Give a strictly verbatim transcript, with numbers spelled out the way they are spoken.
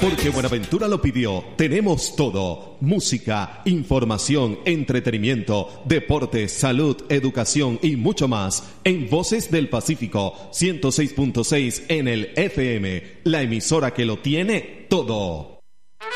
Porque Buenaventura lo pidió. Tenemos todo. Música, información, entretenimiento, deporte, salud, educación y mucho más. En Voces del Pacífico, ciento seis punto seis en el F M. La emisora que lo tiene todo.